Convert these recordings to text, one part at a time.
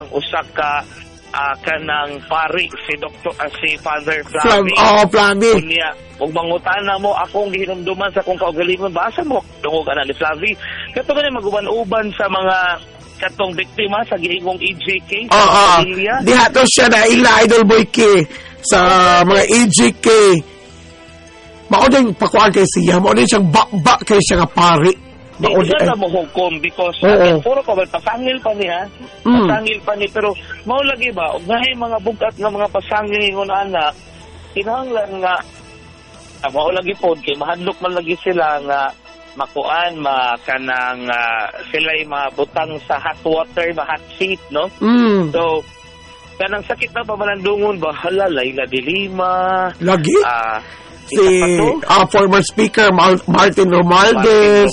usa ka kanang pari si Father Flavie. Flavie. Unya, ug mangutana mo akong gihinumduman sa akong kaugalingon, basa mo tungod ana ni Flavie. Kato gani maguban-uban sa mga katong biktima sa giingong EJK sa pamilya. Diha to siya na ila Idol Boy K sa mga EJK. Mao din pakuan kay siya, mao din siyang bakbak kay siya nga pari. Di na mo hukom because puro pa pasangil pa niya. Pasangil pa ni, pero mao lagi ba ug naay mga bugat nga mga pasangil ngon ana. Kinahanglan nga mao lagi pod kay mahadlok man lagi sila nga makuan kanang sila'y mabutang sa hot water, hot seat, no? So kanang sakit na pamalandungon ba halalay na dilima lagi si former speaker Martin Romualdez,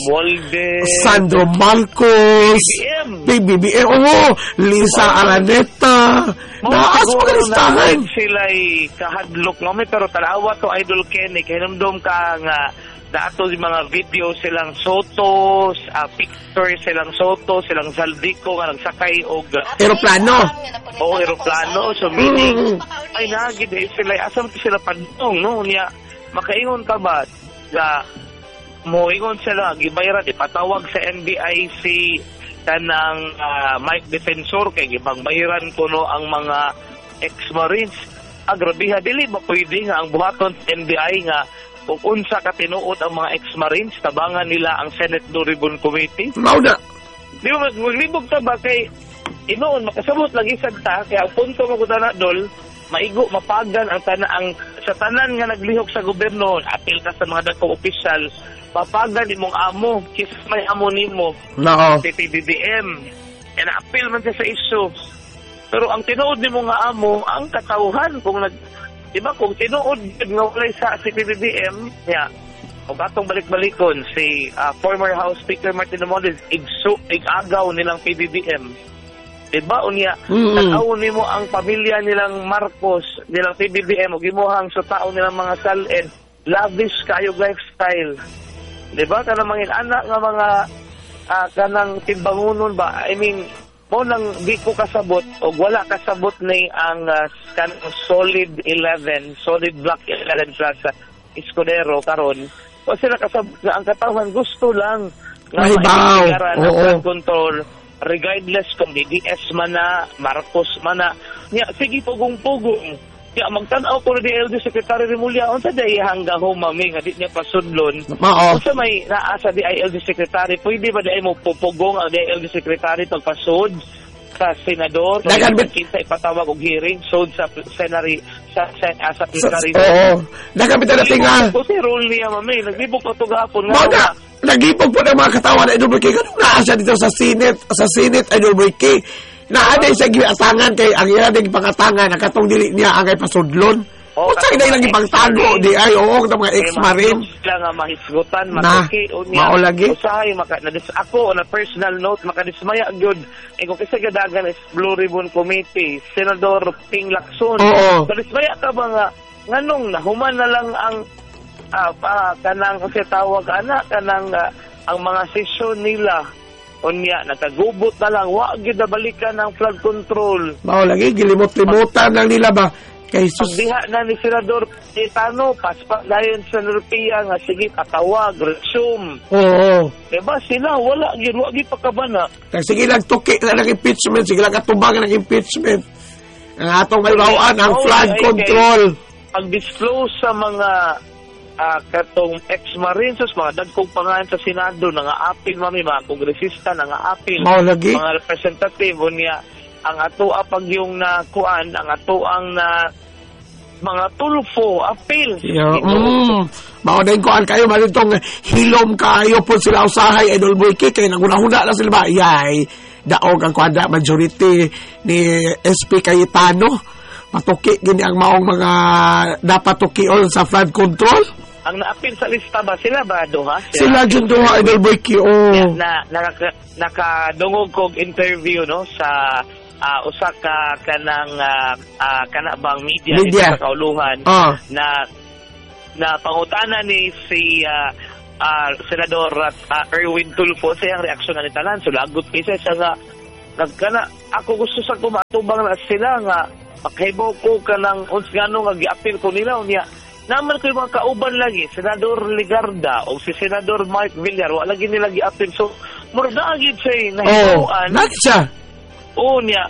Sandro Marcos, BBM, Lisa Araneta, naas magalistahan sila'y kahadlok no, pero talawa to Idol Kenny hinumdum ka nga dato yung mga video silang Soto, picture silang Soto, silang Zaldico nga nagsakay og eroplano. Eroplano. So meaning ay nagid sila asam sila padung no niya makaingon ka ba nga moingon sila gibayran ipatawag sa NBIC kanang Mike Defensor kay gibang bayaran kuno ang mga ex-Marines. Agrabiha dili ba pwede nga ang buhaton sa NBI nga kung unsa ka tinuod ang mga ex-Marines, tabangan nila ang Senate Blue Ribbon Committee? Mauda. Di ba, maglibog ta ba kay inoon, makasabot lagi sagta, kaya ang punto mo ko na dol, maigo, mapagan ang sa tanan nga naglihok sa gobyerno, apil ka sa mga dakong opisyal, papagan imong amo, kisas may amo nimo, si PBBM, yan apil man siya sa isyo. Pero ang tinuod nimo nga amo, ang katauhan, kung diba, kung tinuod nga walay sa si PBBM, o atong balik-balikon, si former House Speaker Martin Romualdez, igagaw nilang PBBM. Diba, unya, tataw nimo ang pamilya nilang Marcos, nilang PBBM, o gimuhang sutaon nilang mga salin, lavish kayo lifestyle. Diba, kanang mga anak nga mga kanang timbangunon ba, I mean, mo nang di ko kasabot o wala kasabot ni ang kanang solid block 11 Plaza Escudero karon o sila kasabot nga ang katawan gusto lang nga maibigaran ang flood control regardless kung DDS man na Marcos man na sige pugong-pugong magtanaw ko ni LD Secretary Remulla unsa day hanggang humami nga di niya pasudlon unsa may naa sa DILG Secretary pwede ba day mo pupugong ang DILG Secretary pagpasud sa senador kita ipatawag og hearing sud sa plenary sa plenary nakabit na tinga ko si role niya mami naglibog ko to gahapon nga nagibog po ng mga katawan na Idol K kanong naa siya dito sa Senate Idol K naaday sa giatangan kay ang ira ding pangatangan nakatong dili niya ang kay pasudlon. Unsa kay lang ipangtago di ay og ng mga ex-marine sila nga mahisgutan matuki unya. Mao lagi. Usahay ako on a personal note makadismaya gyud kung kisa gadagan is Blue Ribbon Committee Senador Ping Lacson. Kadismaya ka ba nga nganong nahuman na lang ang kanang kasi tawag kanang ang mga sesyon nila unya nakagubot na lang wa gyud na balikan ang flood control. Mao lagi gilimot-limutan lang nila ba kay sus diha na ni Senador Cayetano paspa dayon sa Europea nga sige patawag resume. Diba sila wala gyud wa gyud pakabana. Sige lang tuki na ng impeachment, sige lang katubag ng impeachment. Ang atong mailawaan ang flood control. Pag-disclose sa mga katong ex-Marines, mga dagkong pangalan sa Senado, apil mami, mga kongresista, apil, mga representative, niya, ang ato pag yung nakuan, ang ato ang mga tulfo, apil. Mao din kuan kayo, malitong hilom kayo po sila usahay, Idol Boy K, kaya naguna-huna na sila ba? Yay, daog ang kuan majority ni SP Cayetano. Matuki gini ang maong mga dapat tukion sa flood control. Ang naapil sa lista ba sila ba duha? Sila jud duha Idol Boy K. Nakadungog kog interview no sa usa ka kanang kanabang media sa kauluhan na pangutana ni si Senador Erwin Tulfo sa iyang reaksyon ni tanan sulagot kaysa siya nga nagkana ako gusto sa kumatubang na sila nga makahibaw ko ka ng unsgano nga gi-appeal ko nila unya. Naman ko yung mga kauban lagi, Senador Ligarda o si Senador Mike Villar, wala lagi nila gi-appeal. So, murda agad siya nahibuan. Bakit siya? Unya,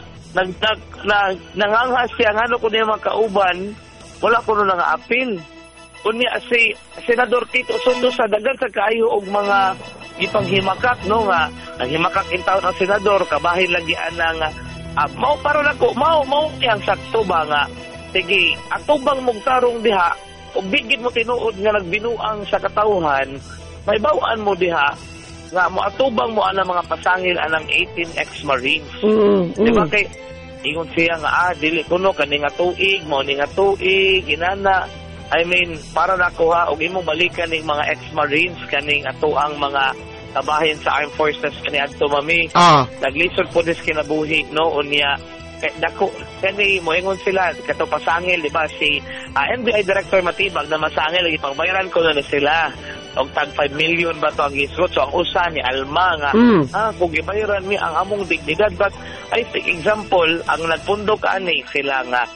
nanganghas siya, ano ko niya mga kauban, wala ko na nga appeal. Unya, si Senador Tito Sundo sa dagan sa kaayo og mga ipanghimakak, no nga, naghimakak in taon ang senador, kabahin lagi anang, mao para na ko, mao yang sakto ba nga, sige, ato bang mugtarong diha, o bigid mo tinuod nga nagbinuang sa katawhan, may bawaan mo diha, nga mo atubang mo ana mga pasangil anang 18 ex-Marines. Diba kay, ingon siya nga, dili kuno, kani nga tuig, mo ni nga tuig, inana, I mean, para nakuha, og imong balikan ng mga ex-Marines, kaning ato ang mga kabahin sa Armed Forces, kani adto mami, naglisod po dis kinabuhi, no, unya, dako kani moingon sila kato pasangil di ba si NBI Director Matibag na masangil lagi pangbayaran ko na sila og tag 5 million ba to ang gisgot so ang usa ni Alma nga kung gibayaran mi ang among dignidad but I think example ang nagpundok ani sila nga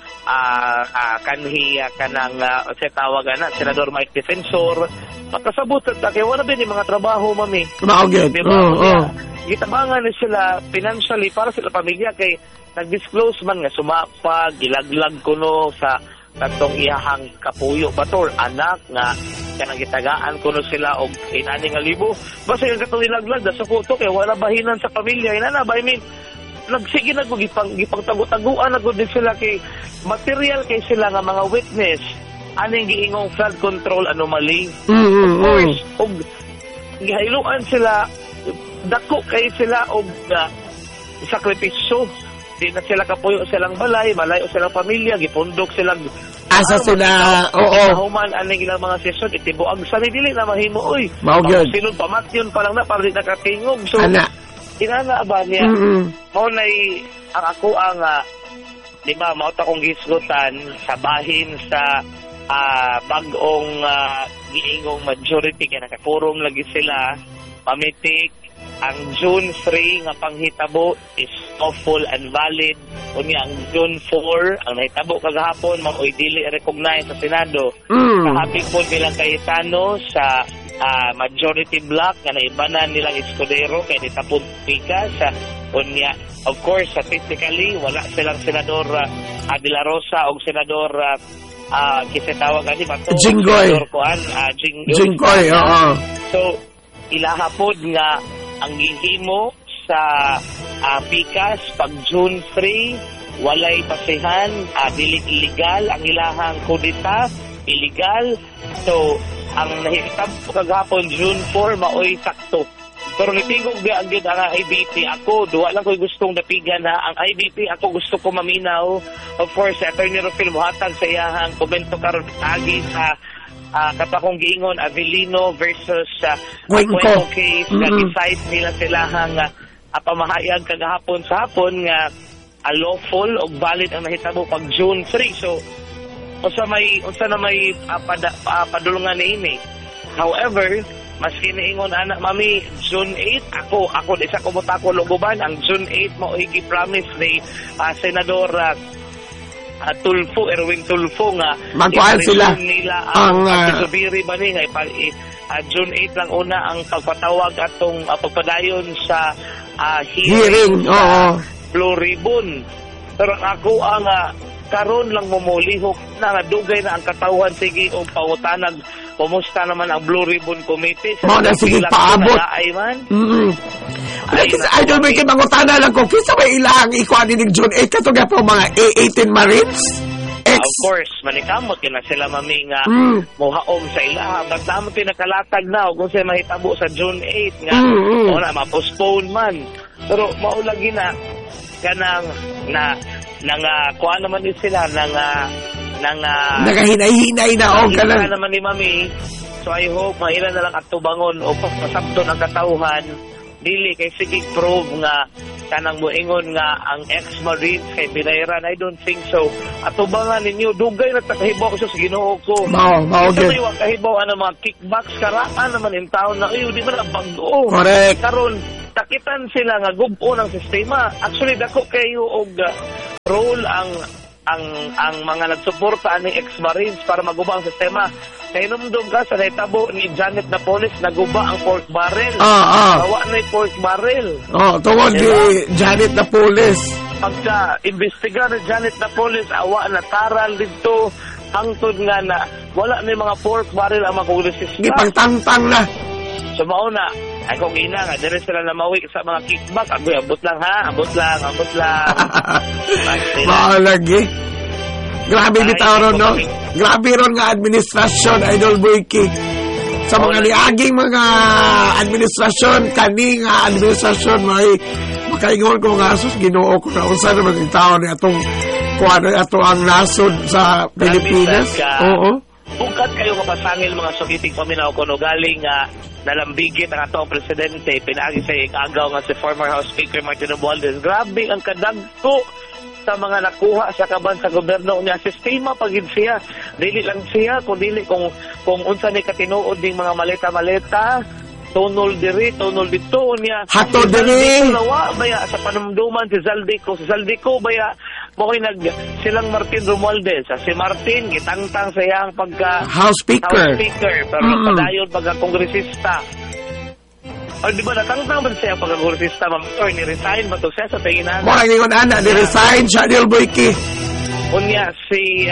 kanhi kanang sa tawagan na Senador Mike Defensor makasabot ta kay wala ba ni mga trabaho mami maugid gitabangan ni sila financially para sa pamilya kay nag-disclose man nga sumapag, gilaglag kuno sa katong iyahang kapuyo bator anak nga kanang gitagaan kuno sila og inani nga libo basta yung katong ilaglag da sa kuto kay wala bahinan sa pamilya inana ba I mean nagsige na ko gipangtago-taguan na ko din sila kay material kay sila nga mga witness aning giingong flood control anomaly of course og gihailuan sila dako kay sila og sakripisyo di na sila kapuyo silang balay o silang pamilya gipundok silang asa sila human aning ilang mga sesyon itibuag sa ni dili na mahimo oy sinod pamatyon pa lang na para di nakatingog so inana ba niya mo nay ang ako ang di ba mao ta kong gisgutan sa bahin sa bag-ong giingong majority kay nakaforum lagi sila pamitik ang June 3 nga panghitabo is lawful and valid. Unya ang June 4 ang nahitabo kagahapon maoy dili recognize sa Senado. Kahapig po nilang Cayetano sa majority block nga naibanan nilang Escudero kay nitapod pika sa unya. Of course, statistically wala silang Senador De La Rosa o Senador kisatawag ani ba to? Jinggoy. Jinggoy, So ilahapod nga ang gihimo sa pikas pag June 3 walay pasihan dili illegal ang ilahang kudita illegal so ang nahitab kagahapon June 4 maoy sakto pero nitingog di agad ang IBP ako duwa lang ko gustong dapigan na ang IBP ako gusto ko maminaw of course Attorney Rufil mohatag sa iyahang komento karon agi sa katakong giingon Avelino versus Cuenco case nga decide nila silahang pamahayag kagahapon sa hapon nga lawful o valid ang nahitabo pag June 3 so unsa na may padulungan niini however maski niingon anak mami June 8 ako di sa kumutako luguban ang June 8 mao gi-promise ni Senador Erwin Tulfo nga magkuhan sila nila ang Subiri ba ni June 8 lang una ang pagpatawag atong pagpadayon sa hearing Blue Ribbon pero ako ang karon lang momulihok na dugay na ang katawhan sige o pangutanag kumusta naman ang Blue Ribbon Committee mo na sige paabot Idol may kimangutana lang ko kisa may ilang ikuan ni June 8 katuga po mga A-18 Marines of course manikamot na sila mami nga muhaom sa ilaha but naman pinakalatag na kung siya mahitabo sa June 8 nga na ma-postpone man pero maulagi na kanang kuha naman din sila nagahinay-hinay na o kanang naman ni mami so I hope mailan na lang atubangon o pasabton ang katauhan dili kay sige prove nga kanang moingon nga ang ex-Marine kay binayaran I don't think so atubangan ninyo dugay na takahibaw ko sa Ginoo ko ito may kahibaw ang mga kickbacks karaan naman in town na di ba na bago correct karon sakitan sila nga gubo ng sistema. Actually dako kayo og role ang mga nagsuporta ni ex-Marines para maguba ang sistema. Kaya numdum ka sa naitabo ni Janet Napoles, naguba ang pork barrel. Tawa na yung pork barrel. Tungod ni Janet Napoles. Pagka-imbestiga ni Janet Napoles, awa na taral dito, hangtod nga na wala na yung mga pork barrel ang mga kongresista. Ipagtangtang na. So mauna, ay kung ina nga, dire sila na mawi sa mga kickback. Abot lang ha, abot lang. Malagi. Grabe bitaw ron, no? Grabe ron nga administrasyon, Idol Boyki. Sa mga liaging mga administrasyon, kani nga administrasyon, may makaingon ko nga, sus, Ginoo ko na unsa naman yung tao ni atong kuwano ato ang nasod sa Pilipinas. Oo. Bukat kayo mapasangil mga sukiting paminaw ko no galing nalambigit ang atong presidente, pinagi sa agaw nga si former House Speaker Martin Romualdez. Grabe ang kadagko sa mga nakuha sa kaban sa gobyerno niya. Sistema pagid siya. Dili lang siya, kung unsa ni katinuod ding mga maleta-maleta, tunol diri, tunol dito niya. Hato diri. Nawa baya sa panumduman si Zaldico baya mo ko'y silang Martin Romualdez. Si Martin, gitangtang sa iyang pagka House Speaker. Pero padayon pagka-kongresista. O di ba natangtang ba siya pagka-kongresista, ma'am? Or ni-resign ba to siya sa tinginan? Mga ngayon, ni-resign siya, Idol Boyki. Unya, si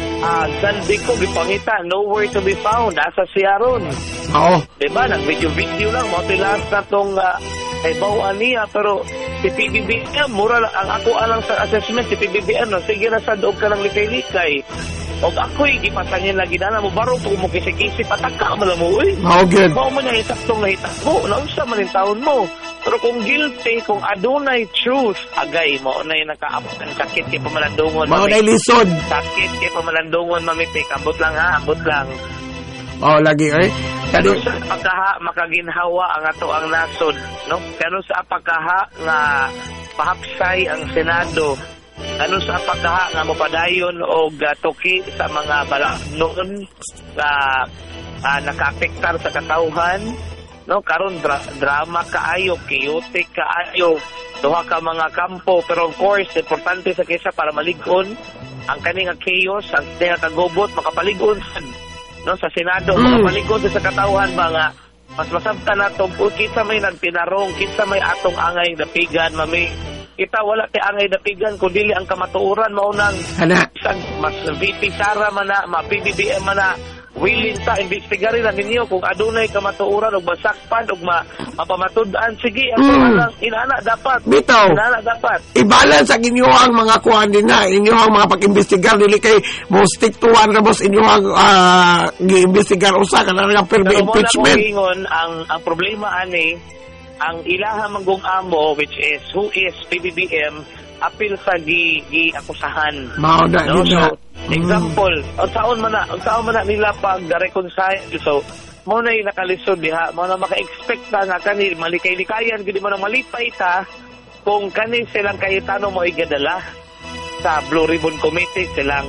Zaldico, gipangita, nowhere to be found. Asa siya ron. Oo. Diba, nag-video lang, matilas na tong bawaan niya, pero si PBBM, mura lang, ang ako alang sa assessment, si PBBM, sige na sa doog ka ng likay-likay. O ako'y gipasangin lagi na mo, baro po mo kisi-kisi, pataka mo lang mo, eh. Oh, good. Mao mo niya hitaktong nahitak mo, naunsa man yung taon mo. Pero kung guilty, kung adunay truth, agay mo, na yung nakaabot ng sakit kay pamalandungon. Mao na lisod. Sakit kay pamalandungon, mamitik. Ambot lang ha, ambot lang. Lagi, eh. Kano sa pagkaha makaginhawa ang ato ang nasod, no? Kano sa pagkaha nga pahapsay ang Senado, kano sa pagkaha nga mopadayon og tuki sa mga balaknon nga nakaapektar sa katawhan, no? Karon drama kaayo, chaotic kaayo, duha ka mga kampo, pero of course importante sa kisa para maligon ang kaning chaos, ang kagubot makapaligon no sa Senado, makapalikod sa katawhan mga mas masabta na to kita may nagpinarong, kita may atong angay dapigan, mami kita wala ti angay dapigan kundi ang kamatuoran maunang mas VP Sara man na PBBM man na willing ta investigarin na ninyo kung adunay kamatuoran og masakpan og mapamatud-an. Sige, ang inana dapat. Bitaw. Inana dapat. Ibalance sa inyoang mga kuhan din na, inyoang mga pag-imbestigar, dili kay mo stick to one na boss inyoang gi-imbestigar usa ka na permi impeachment. Ang problema ani, ang ilaha manggong amo, which is who is PBBM, apil sa gi-akusahan. Mao na, no? So, example, unsaon man na nila pag-reconcile. So, mo na yung nakalisod diha, mo na maka-expect na nga kani malikay-likayan, gudi mo na malipay ta kung kani silang Cayetano mo igadala sa Blue Ribbon Committee, silang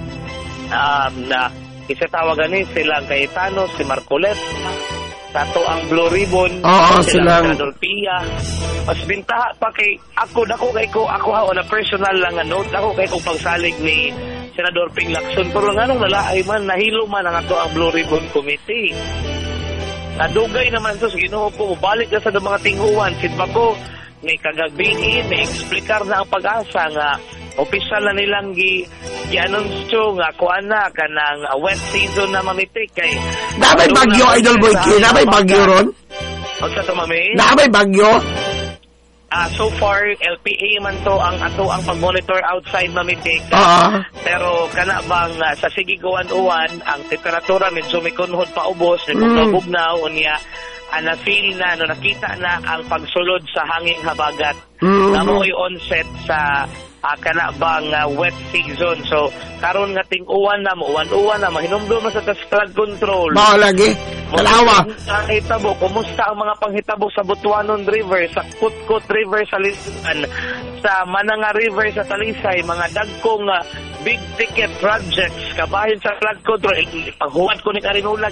isa tawagan ni silang Cayetano, si Marcolet, sato ang Blue Ribbon, silang Senador Pia. Mas bintaha pa kay ako on a personal lang note, ako kay kung pagsalig ni Senador Ping Lacson, pero nga nung nalaay man, nahilo man ang ato ang Blue Ribbon Committee. Nadugay naman ito, Ginoo po, balik na sa mga tinguan, sidba ko, may kagabihin, may explikar na ang pag-asa nga, opisyal na nilang gi-anunsyo nga kuan na kanang wet season na mamitik kay nabay bagyo, Idol Boyki, nabay bagyo ron? O sa to, mami? Nabay bagyo? So far, LPA man to ang ato ang pag-monitor outside mamitik. Pero kana bang sa sigiguan-uwan, ang temperatura medyo may kunhod pa ubos, nagugnaw unya na-feel na, nakita na ang pagsulod sa hanging habagat na mo'y onset sa kana bang wet season. So, karon nga ting uwan na, mahinumdum na sa flood control. Lagi. Kalawa. Hitabo, kumusta ang mga panghitabo sa Butuanon River, sa Kutkut River sa Lisan, sa Mananga River sa Talisay, mga dagkong big ticket projects kabahin sa flood control. Paghuwad ko ni Karinula.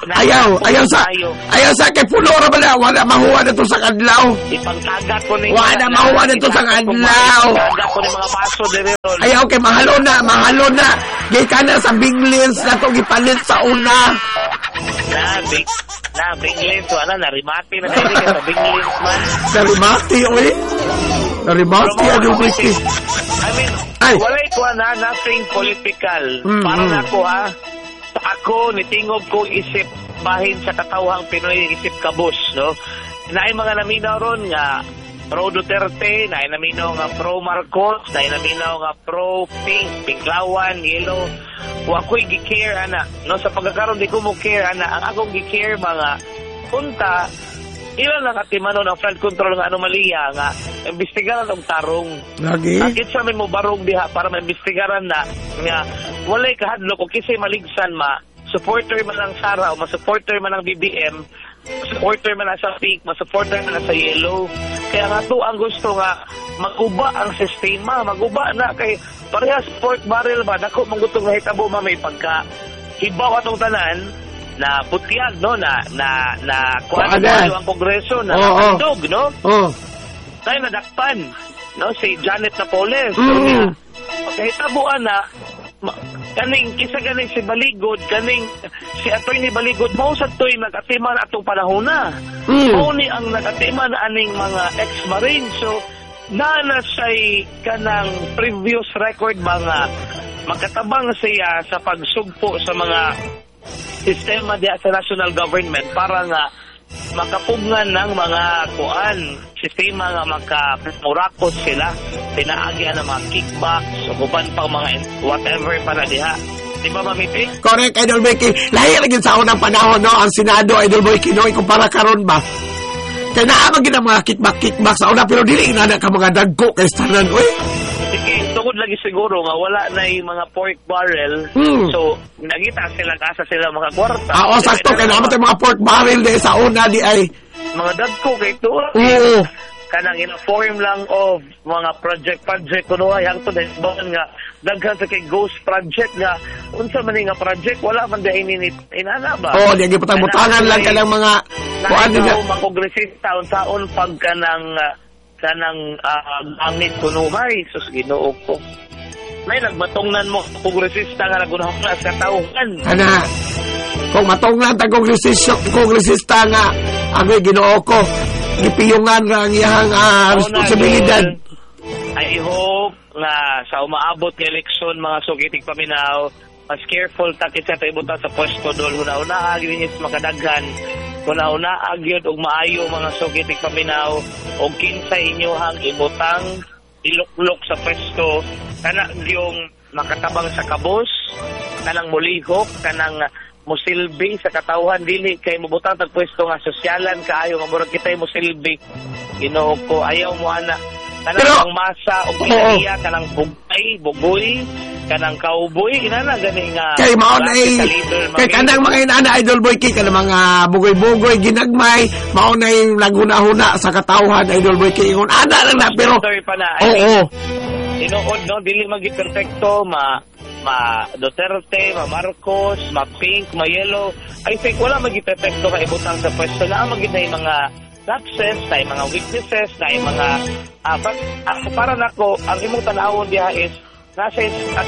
Ayaw sa kay pulo ra bala, wala mahuwa na to sa kadlaw. Ipangkagat ko ni wala mahuwa na to sa kadlaw. Ipangkagat ko ni mga baso dire. Ayaw kay mahalo na. Gikan na sa Binglins na to gipalit sa una. Binglins, wala narimati na dili ka sa Binglins man. Narimati ano wiki. I mean, wala ito nothing political. Para na ko ako nitingob ko isip bahin sa katawhang Pinoy isip kabus, no? Naay mga naminaw ron nga pro Duterte, naay naminaw nga pro Marcos, naay naminaw nga pro Pink, Pinklawan, Yellow. Wa ko'y gi-care ana, no? Sa pagkakaroon di ko mo care ana. Ang akong gi-care mga punta ilan lang katimano ng flood control nga anomalya nga imbestigaran og tarong. Lagi? Akit sa may mo barong diha para maimbestigaran na nga walay kahadlok o kisay maligsan supporter man ng Sara o ma-supporter man ng BBM, supporter man sa Pink, ma-supporter man sa Yellow. Kaya nga to ang gusto nga maguba ang sistema, maguba na kay parehas pork barrel ba dako mangutong hitabo may pagka hibaw atong tanan na putyag, no, na kuha ang Kongreso na nakandog, no? Tayo nadakpan, no, si Janet Napoles. Kahit tabuan na, kaning, kisa ganing si Baligod, kaning si Atty. Baligod, mausad to'y nag-atiman atong panahon na. Mauni ang nag-atiman aning mga ex-marine. So, na siya'y kanang previous record mga makatabang siya sa pagsugpo sa mga sistema diya sa national government para nga makapugnan ng mga sistema nga makamurakot sila, pinaagyan ng mga kickbacks, uban pang mga whatever para diha. Di ba, Mamiti? Correct, Idol Boyki. Lahir lagi sa unang panahon, no? Ang Senado, Idol Boyki, no? Ikumpara karon ba? Kaya naamagin ang mga kickback sa una, pero dili na ka mga dagko kay Stanan, uy. Sige, tungod lagi siguro nga wala na yung mga pork barrel. So, nagita sila kasa sila mga kwarta. Sakto. Kaya naman tayo mga pork barrel di sa una di ay. Mga dagko kay ito. Kanang in-form lang of mga project kuno ay hangtod nga daghan sa kay ghost project nga unsa man nga project wala man di inana ba. Di giputang-butangan lang kanang mga kuan nila mga kongresista unsaon pag kanang gamit kuno may sus Ginoo ko. May nagbatongnan mo kongresista nga nagunahon sa katawhan. Ana. Kung matongnan ta kongresista nga agoy Ginoo ko gipiyungan ra ang iyang responsibilidad. I hope nga sa umaabot ng eleksyon mga sugitig paminaw, mas careful takit sa ibutan sa pwesto dol una-una aginis makadaghan. Una-una agyod og maayo mga sugitig paminaw og kinsay inyohang ibutang iluklok sa pwesto kana yung makatabang sa kabos, kanang mulihok, kanang musilbi sa katawhan dili kay mubutang tag pwesto nga sosyalan kaayo nga murag kitay musilbi. Ginoo ko ayaw mo ana kanang masa og pinaiya kanang bugoy kanang cowboy inana gani nga kay mao na kay kanang mga inana Idol Boyki kanang mga bugoy-bugoy ginagmay mao na yung naguna-huna sa katawhan Idol Boyki ingon ana lang na pero Inood no dili magi perfecto ma Duterte, ma Marcos, ma Pink, ma Yellow. I think wala magi-perfecto ka ibutang sa pwesto na magid na mga lapses, na mga weaknesses, na mga para nako ang imong tanawon diha is nasa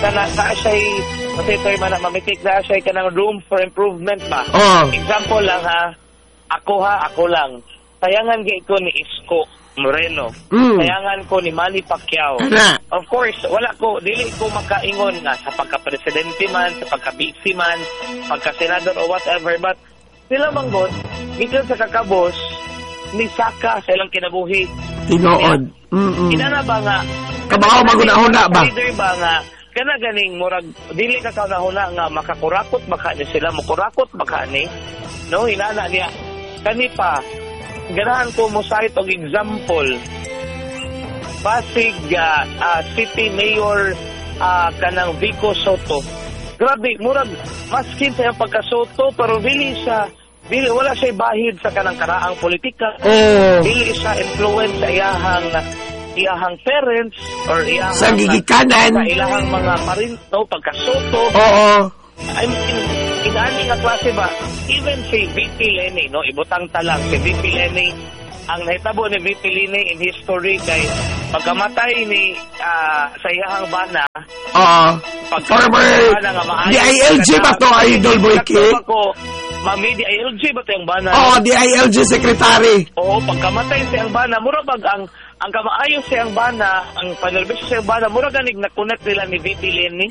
mamitik na siya kanang room for improvement ba. Example lang ako lang. Tayangan gay ko ni Isko Moreno. Tayangan ko ni Manny Pacquiao. Of course, dili ko makaingon nga sa pagka-presidente man, sa pagka-vice man, pagka-senador or whatever, but sila manggod, gikan sa kakabos, ni Saka sa ilang kinabuhi. Tinood. Inana ba nga, kabaho maguna-huna ba? Leader ba nga, kana ganing murag, dili ka kauna-huna nga makakurakot baka ni sila, makurakot baka ni, no, inana niya, kani pa, ganahan ko mo sa itong example. Pasig City Mayor kanang Vico Soto. Grabe, murag maskin sa pagka-Soto pero dili siya dili wala siya bahid sa kanang karaang politika. Dili siya influence sa iyahang parents or iyahang sa gigikanan, sa iyahang mga parinto, pagkasoto. I mean, inaani nga klase ba? Even si VP Leni, no, ibutang talang si VP Leni, ang nahitabo ni VP Leni in history kay pagkamatay ni sa iyahang bana, former DILG ba to, Idol Boyki? Mami, DILG ba to yung bana? DILG secretary. Pagkamatay siyang bana, murabag ang kamaayo siyang bana, ang panerbisyo siyang bana, muragan nag-connect nila ni VP Leni.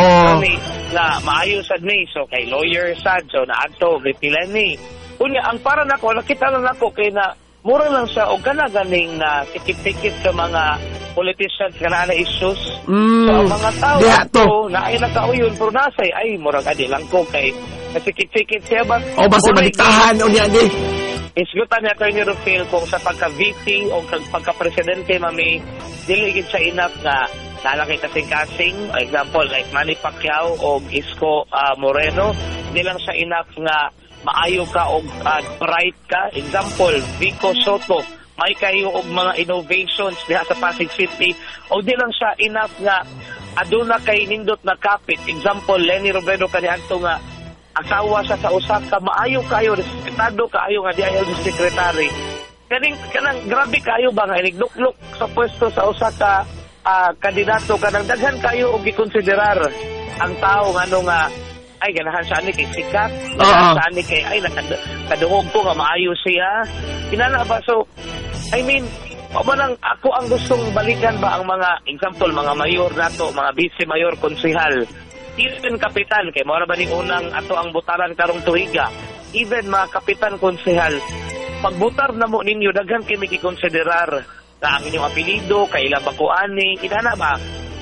Na maayo sad ni, so kay lawyer sad, so naadto VP Leni. Unya, ang para nako, nakita lang nako kay na mura lang siya o ganing na tikit-tikit sa mga politicians kana na issues. So ang mga tao na ay nakauyon pero nasay ay mura adi lang ko kay nasikit-sikit siya ba? Basta madiktahan unya di. Isgutan niya kayo ni Rufil kung sa pagka-VP o pagka-presidente, mami, diligid siya enough na lalaki kasing-kasing. Example, like Manny Pacquiao o Isko Moreno, hindi lang siya enough nga maayo ka o bright ka. Example, Vico Soto, may kayo og mga innovations diha sa Pasig City. O di lang siya enough nga aduna kay nindot na kapit. Example, Lenny Robredo kaniadto nga asawa siya sa usa ka maayo kayo, respetado kayo nga DILG secretary. Kanang grabe kayo ba nga inigluklok sa pwesto sa usa ka kandidato, kanang daghan kayo og gikonsiderar ang tao ngano nga ay ganahan sa ani kay sikat, ganahan sa ani kay ay nakadungog ko nga maayo siya. Kinana ba, so I mean, manang ako ang gustong balikan ba ang mga example, mga mayor nato, mga vice mayor, konsehal, even kapitan, kay mora ba ni unang ato ang butaran karong tuiga, even mga kapitan, konsehal, pagbutar na mo ninyo, daghan kayo may kikonsiderar na ang inyong apelido, kaila ba ko ani, inana ba,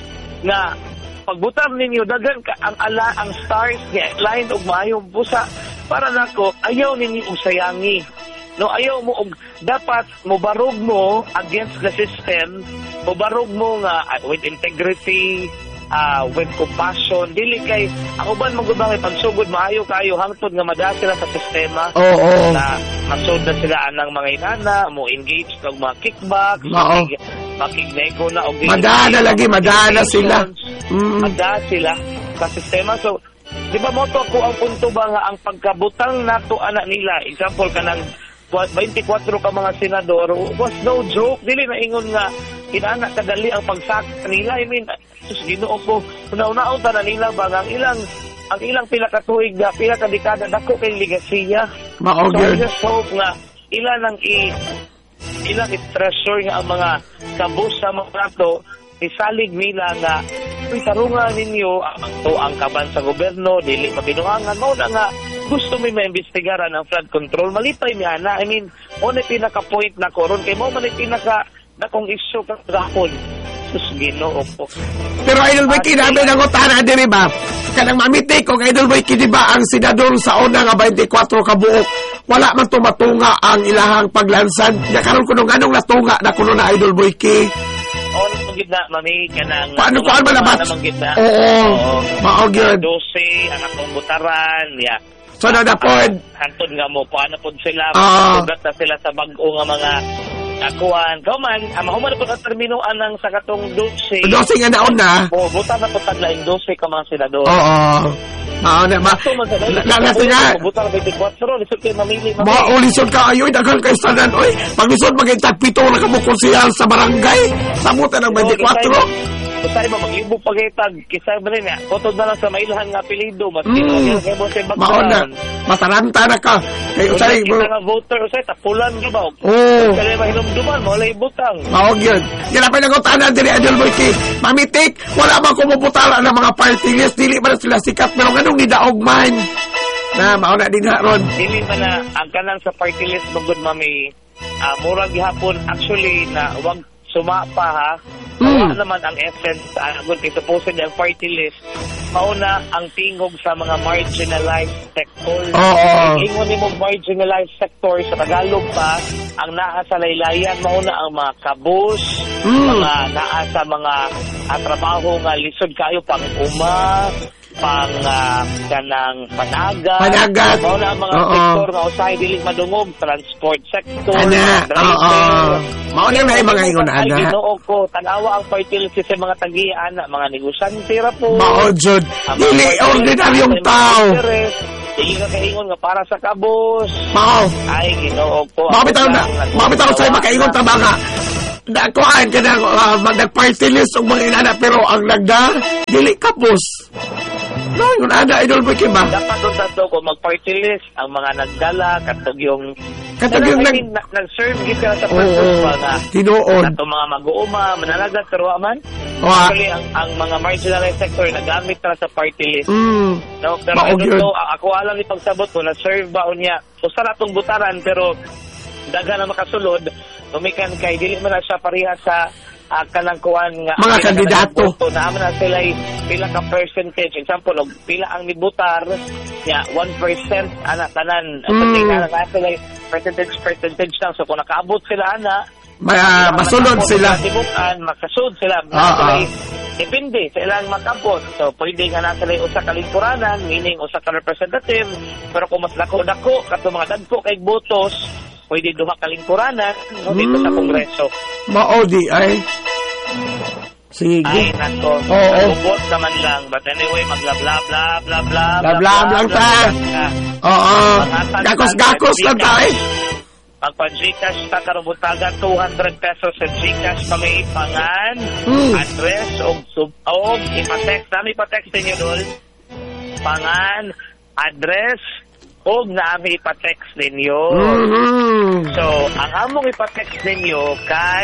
nga pagbutar ninyo, daghan ka, ang stars niya, line og maayong busa, para nako, ayaw ninyo og sayangi. No, ayaw mo og dapat mo barog mo against the system, mo barog mo nga with integrity, with compassion, dili kay ang uban magubang pagsugod maayo kayo hangtod nga mada sila sa sistema. Na masud na sila anang mga inana, mo engage og mga kickbacks, makignego na og madana sila. Madana sila sa sistema. So, di ba mo to ko ang punto ba nga ang pagkabutang nato ana nila, example kanang 24 ka mga senador, was no joke. Dili na ingon nga inana kadali ang pagsaka nila. I mean, sus Ginoo ko, una-unaon ta na nila ba ang ilang pila ka tuig, pila ka dekada dako kay ligasiya. So I just hope nga ilang i-treasure nga ang mga kabus sa mga to, isalig nila nga tarungan ninyo ang kaban sa gobyerno, dili mabinuangan mo na nga gusto may maimbestigaran ang flood control, malipay niya na. I mean, one pinaka-point na koron, kay mo man pinaka na kung issue kahapon. Sus Ginoo po. Pero Idol Boyki, namin ang utana diri ba? Kanang mamiti kung Idol Boyki, di ba ang senador sa una nga 24 kabuok, wala man tumatunga ang ilahang paglansan. Karon kuno anong natunga na kuno na Idol Boyki? Gitna, mami, kanang paano ko malabat? Oo, maog yun. 12, ang atong butaran, ya. So na po, hantod nga mo, paano po sila, sugat na sila sa bago nga mga akuan. Kauman, mahuman na po na terminoan ng sa katong 12. 12 nga naon na. Buta na po taglaing 12 ka mga senador. Na nga. Buta na 24, lisod kayo mamili. Lisod ka ayoy, daghang kayo sanan. Oy, pag-lisod magintag pito na ka mo konsehal sa barangay. Samutan ng 24. Usay ba mag-ibog pagitag, kisay ba rin kotod na lang sa mailahan nga apelido, mas kinagyan kayo mo sa background. Mataranta na ka. Kaya usay kita nga voter, usay tapulan ka ba? Kaya mahinumduman, wala ibutang. Maog yun. Yan pa nagutanan din ni Idol Boyki. Mamitik, wala bang kumuputala ng mga party list, dili ba na sila sikat, pero ganong nidaog man. Na, mauna din ha, Ron. Dili man na, ang kanang sa party list, magod mami, murag gihapon, actually, na wag sumapa ha. Wala naman ang essence kay supposedly ang party list, mauna ang tingog sa mga marginalized sector. Ingon ni mo marginalized sector sa Tagalog pa, ang naa sa laylayan, mauna ang mga kabus, mga naa sa mga trabaho nga lisod kayo pang pang kanang panagat. Mao na ang mga sektor nga usahay dili madungog, transport sector, driver. Mao na may mga ingon ana. Ginoo ko tanawa ang fertility sa mga tagian, mga negosyante ra po. Mao jud. Dili ordinaryong tao. Dili ka kaingon nga para sa kabos. Mao. Ay Ginoo ko. Mabitaw sa makaingon ta mga kuan ka na mag-party list og mga inana pero ang nagda dili kapos. No, yun ada idol ba kiba? Dapat doon sa ko mag-party list ang mga nagdala katog yung nag-serve kita sa purpose mga tinuod. Ato mga mag-uuma, manalagat pero man. Actually ang mga marginalized sector nagamit na sa party list. No, pero ako alam ni pagsabot ko na serve ba unya. Usa na tong butaran pero daghan na makasulod. Tumikan kay dili man na siya pareha sa kanang kuan nga mga kandidato naman na sila pila ka percentage, example og pila ang nibutar ya 1% ana tanan tingnan na sila percentage lang, so kung nakaabot sila ana masulod sila tibukan makasud sila depende sa ilang makabot, so pwede nga na sila usa ka lingkuranan meaning usa ka representative, pero kung mas dako kato mga dagko kay botos pwede duha ka lingkuranan dito sa kongreso. Maodi ay sige. Ay nako. Ubot naman lang, but anyway magla bla lang ta. Oo. Gakos lang ta eh. Pagpa-Gcash ta karon butaga 200 pesos sa Gcash kami ipangan, address og ipa-text nami pa-text ninyo dol. Pangan, address og naami ipa-text ninyo. So, ang among ipa-text ninyo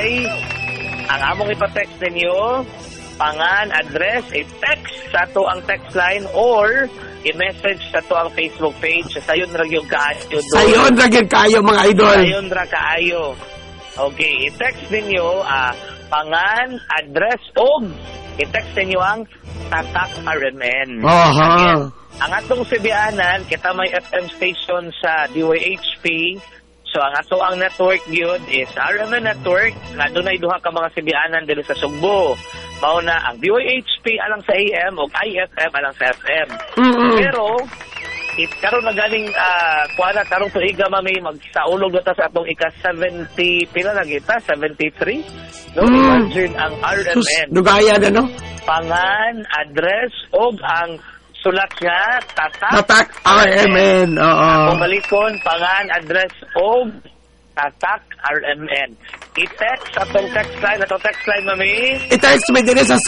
pangan, address, i-text sa to ang text line or i-message sa to ang Facebook page. Sayon ra gyud kaayo. Sayon ra gyud kaayo mga idol. Sayon ra kaayo. Okay, i-text ninyo pangan, address og i-text ninyo ang Tatak RMN. Ang atong sibianan, kita may FM station sa DYHP. So, ang ato ang network yun is RMN Network. Na doon ay duha ka mga sibianan dito sa Sugbo. Mauna ang DYHP alang sa AM o IFM alang sa FM. Pero, karon na galing kuana karong tuiga mami magsaulog na sa atong ika-70 pila na kita 73 no imagine ang RMN dugaya na no pangan address og ang sulat nga Tatak RMN. Kung balikon pangan address og Tatak RMN. I-text atong text line mami. I-text mo din sa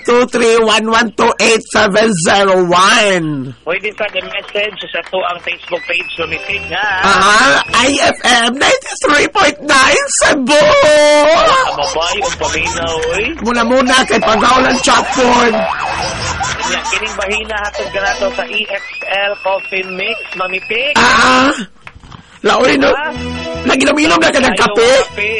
0923-112-8701. Pwede sa message sa to ang Facebook page lumitig nga. IFM 93.9 Cebu. Ababay o paminaw oy. Muna kay pagawlan chatboard. Kining bahina hatod kanato sa EXL Coffee Mix mamipig. Laoy no. Naginom-inom na ka ng kape.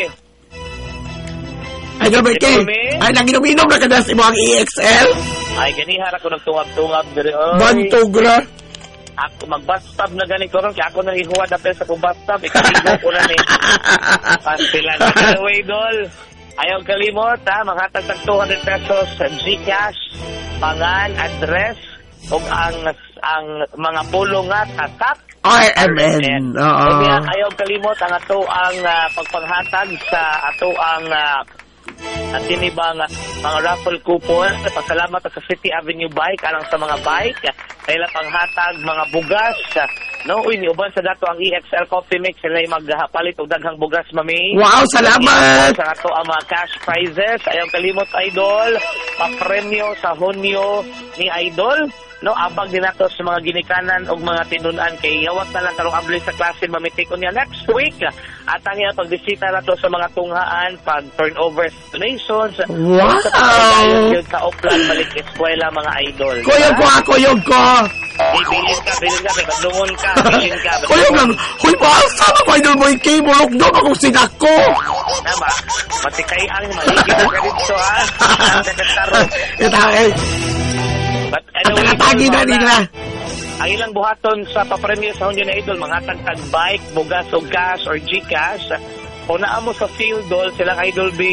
Ay, gabi kay. Ay, naginom-inom na ka na sa imong EXL. Ay, ganihara ko nagtungab-tungab diri. Bantugra. Ako mag-bathtub na gani ko ron. Kaya ako nahihuwa dapil sa kong bathtub. Ikaligo ko na ni. Pastilan. Anyway, Dol. Ayaw kalimot, manghatag tag 200 pesos sa Gcash, pangan, address, o ang mga pulong nga tatak. RMN. Ayaw kalimot ang ato ang pagpanghatag sa ato ang tinibang mga raffle coupon. Pasalamat sa City Avenue Bike alang sa mga bike. Kaya panghatag mga bugas. No, uban sa dato ang EXL Coffee Mix sila magpalit og daghang bugas mami. Wow, salamat. Sa ato ang mga cash prizes. Ayaw kalimot idol, pa-premyo sa Hunyo ni Idol. No, abang din nato sa mga ginikanan o mga tinunan kay yawat na lang karong abli sa klase mamitikon niya next week. At ang iya pagbisita nato sa mga tunghaan, pag turnover donations. Wow! Sa Oplan, balik eskwela mga idol. Kuyog ko! Bilin ka, badlungon ka, bilin ka. Kuyog lang, huy ba, sama ko idol mo yung keyboard, doon akong sinako. Tama, matikay ang maligid ka dito ha. Ito But anyway, nakatagi na nila. Ang ilang buhaton sa papremyo sa Hunyo na Idol, mga tagtag bike, bugas o gas or Gcash. Kung naamo sa field, Dol, silang Idol B,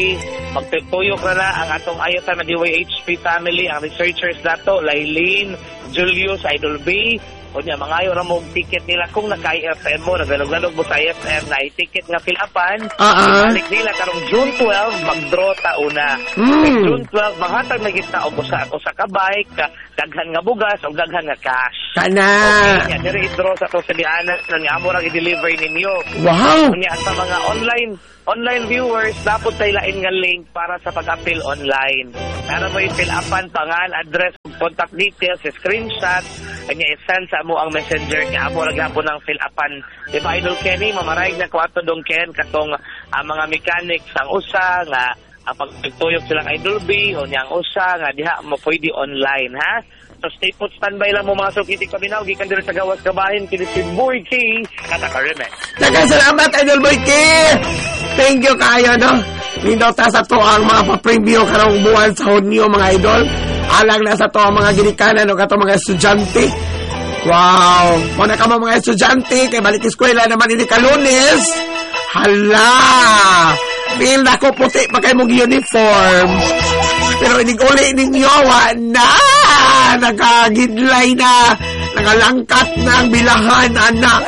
magtutuyok na ang atong ayatan na DYHP family, ang researchers nato, Lailin, Julius, Idol B, o niya, mangayo na mo ticket nila kung naka-IFM mo, nagalog-galog mo sa IFM na i-ticket nga pilapan, balik nila karong June 12, mag-draw tauna. June 12, manghatag na kita o sa ka-bike, daghan nga bugas o daghan nga cash. Kana! Okay, yan, nire i-draw sa to sa dianas na nga amo lang i-deliver ninyo. Wow! Kanya sa mga online viewers, dapat tayo lain nga link para sa pag-appeal online. Para mo i-fill-upan, pangan, address, contact details, screenshot, kanya i-send sa mo ang messenger, kaya amo laghapon ng fill-upan. Diba, Idol Kenny, mamarayag na kwato dong Ken, katong mga mechanics ang usa, nga ang pagtuyok silang Idol B, o niyang usa, nga diha mo pwede online, ha? So stay put, standby lang mo mga sukitik paminaw, gikan dito sa gawas kabahin, kinisin Boy K, katakarime. Nagkasalamat, Idol Boy K! Thank you kayo, no? Nindot ta sa to ang mga pa-preview karong buwan sa Hunyo, mga idol. Alang na sa to ang mga ginikanan o kato mga estudyante. Wow! Muna ka mga estudyante, kay balik eskwela naman ini ka-Lunes. Hala! Feel na ko puti pa kayo mong uniform. Pero inig-uli ninyo, na! Nakagidlay na! Nakalangkat na ang bilahan, anak!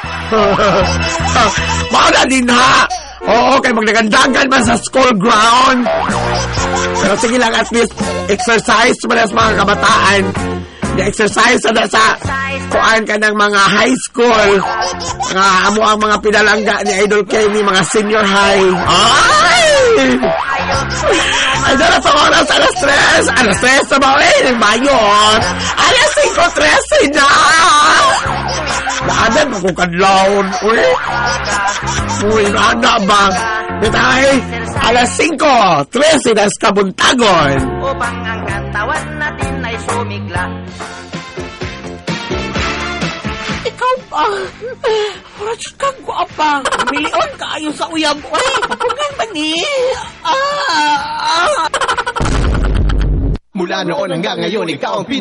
Mauna din ha! Oo, kay magdagandagan man sa school ground. Pero sige lang, at least exercise mo na sa mga kabataan. Exercise na sa kuan ka ng mga high school. Mga amo ang mga pinalangga ni Idol Kenny, mga senior high. Ay! Ay, dala sa oras, alas 3. Alas 3 sa mga nagbayot. Alas 5:13 na! Daanan mo kung kadlawon. Uy, nana ba? Bitay, alas 5:13 na sa kabuntagon. Upang ang katawan natin ay sumigla. Ikaw pa. Rach kang guapa. Milion ka ayon sa uyab. Uy, papungan ba ni? Mula noon hanggang ngayon, ikaw ang